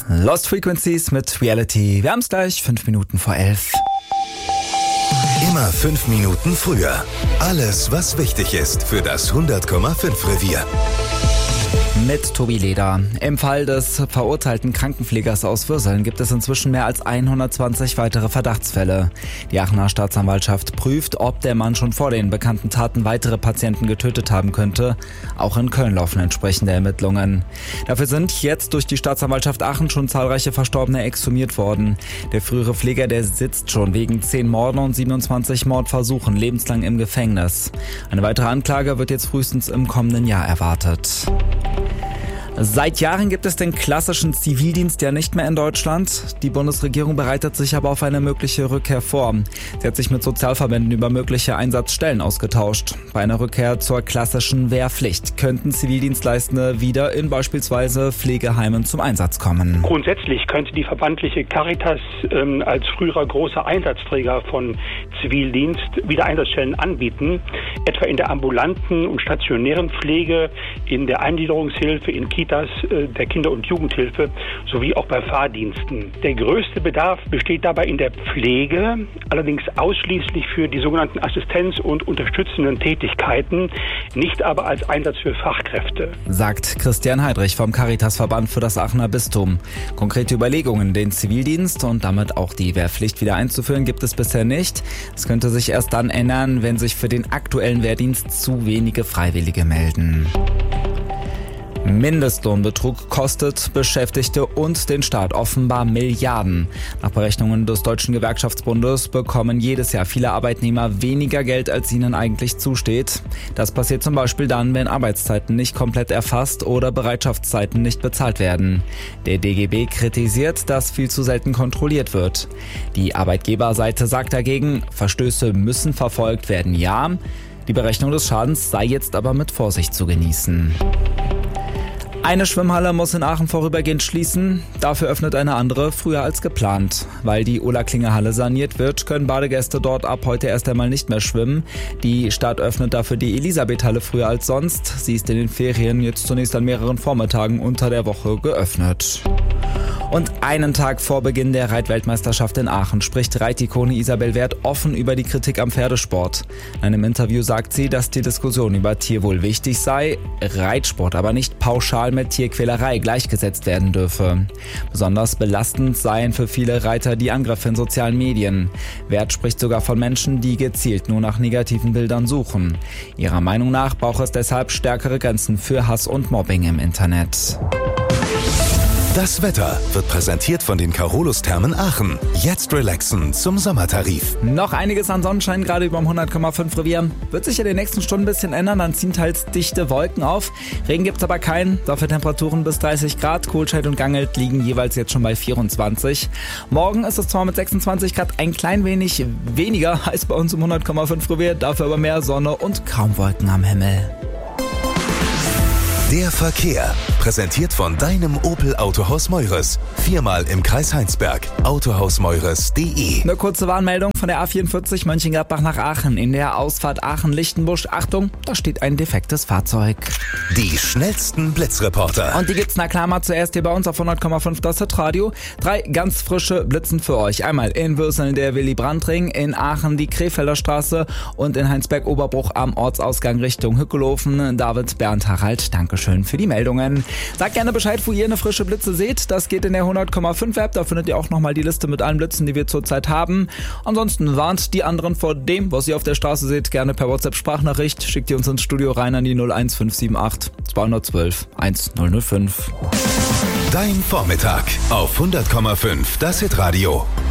Lost Frequencies mit Reality. Wir haben es gleich 5 Minuten vor 11. Immer 5 Minuten früher. Alles, was wichtig ist für das 100,5 Revier. Mit Tobi Leder. Im Fall des verurteilten Krankenpflegers aus Würseln gibt es inzwischen mehr als 120 weitere Verdachtsfälle. Die Aachener Staatsanwaltschaft prüft, ob der Mann schon vor den bekannten Taten weitere Patienten getötet haben könnte. Auch in Köln laufen entsprechende Ermittlungen. Dafür sind jetzt durch die Staatsanwaltschaft Aachen schon zahlreiche Verstorbene exhumiert worden. Der frühere Pfleger, der sitzt schon wegen 10 Morden und 27 Mordversuchen lebenslang im Gefängnis. Eine weitere Anklage wird jetzt frühestens im kommenden Jahr erwartet. Seit Jahren gibt es den klassischen Zivildienst ja nicht mehr in Deutschland. Die Bundesregierung bereitet sich aber auf eine mögliche Rückkehr vor. Sie hat sich mit Sozialverbänden über mögliche Einsatzstellen ausgetauscht. Bei einer Rückkehr zur klassischen Wehrpflicht könnten Zivildienstleistende wieder in beispielsweise Pflegeheimen zum Einsatz kommen. Grundsätzlich könnte die verbandliche Caritas als früherer großer Einsatzträger von Zivildienst wieder Einsatzstellen anbieten, etwa in der ambulanten und stationären Pflege, in der Eingliederungshilfe, in Kitas, der Kinder- und Jugendhilfe sowie auch bei Fahrdiensten. Der größte Bedarf besteht dabei in der Pflege, allerdings ausschließlich für die sogenannten Assistenz- und unterstützenden Tätigkeiten, nicht aber als Einsatz für Fachkräfte. Sagt Christian Heidrich vom Caritasverband für das Aachener Bistum. Konkrete Überlegungen, den Zivildienst und damit auch die Wehrpflicht wieder einzuführen, gibt es bisher nicht. Es könnte sich erst dann ändern, wenn sich für den aktuellen Wehrdienst zu wenige Freiwillige melden. Mindestlohnbetrug kostet Beschäftigte und den Staat offenbar Milliarden. Nach Berechnungen des Deutschen Gewerkschaftsbundes bekommen jedes Jahr viele Arbeitnehmer weniger Geld, als ihnen eigentlich zusteht. Das passiert zum Beispiel dann, wenn Arbeitszeiten nicht komplett erfasst oder Bereitschaftszeiten nicht bezahlt werden. Der DGB kritisiert, dass viel zu selten kontrolliert wird. Die Arbeitgeberseite sagt dagegen, Verstöße müssen verfolgt werden, ja. Die Berechnung des Schadens sei jetzt aber mit Vorsicht zu genießen. Eine Schwimmhalle muss in Aachen vorübergehend schließen, dafür öffnet eine andere früher als geplant. Weil die Ola-Klinger-Halle saniert wird, können Badegäste dort ab heute erst einmal nicht mehr schwimmen. Die Stadt öffnet dafür die Elisabeth-Halle früher als sonst. Sie ist in den Ferien jetzt zunächst an mehreren Vormittagen unter der Woche geöffnet. Und einen Tag vor Beginn der Reitweltmeisterschaft in Aachen spricht Reitikone Isabel Wert offen über die Kritik am Pferdesport. In einem Interview sagt sie, dass die Diskussion über Tierwohl wichtig sei, Reitsport aber nicht pauschal mit Tierquälerei gleichgesetzt werden dürfe. Besonders belastend seien für viele Reiter die Angriffe in sozialen Medien. Wert spricht sogar von Menschen, die gezielt nur nach negativen Bildern suchen. Ihrer Meinung nach braucht es deshalb stärkere Grenzen für Hass und Mobbing im Internet. Das Wetter wird präsentiert von den Carolus-Thermen Aachen. Jetzt relaxen zum Sommertarif. Noch einiges an Sonnenschein, gerade über dem 100,5 Revier. Wird sich in den nächsten Stunden ein bisschen ändern, dann ziehen teils dichte Wolken auf. Regen gibt's aber keinen, dafür Temperaturen bis 30 Grad. Kohlscheid und Gangelt liegen jeweils jetzt schon bei 24. Morgen ist es zwar mit 26 Grad ein klein wenig weniger heiß bei uns im 100,5 Revier, dafür aber mehr Sonne und kaum Wolken am Himmel. Der Verkehr, präsentiert von deinem Opel Autohaus Meures. 4-mal im Kreis Heinsberg. Autohausmeures.de. Eine kurze Warnmeldung von der A44 Mönchengladbach nach Aachen. In der Ausfahrt Aachen-Lichtenbusch. Achtung, da steht ein defektes Fahrzeug. Die schnellsten Blitzreporter. Und die gibt's na klar mal zuerst hier bei uns auf 100,5 das Hitradio. 3 ganz frische Blitzen für euch. Einmal in Würseln der Willy-Brandt-Ring, in Aachen die Krefelder Straße und in Heinsberg-Oberbruch am Ortsausgang Richtung Hückelofen. David, Bernd, Harald, Dankeschön für die Meldungen. Sagt gerne Bescheid, wo ihr eine frische Blitze seht. Das geht in der 100,5 App. Da findet ihr auch nochmal die Liste mit allen Blitzen, die wir zurzeit haben. Ansonsten warnt die anderen vor dem, was ihr auf der Straße seht, gerne per WhatsApp-Sprachnachricht. Schickt ihr uns ins Studio rein an die 01578 212 1005. Dein Vormittag auf 100,5 das Hitradio.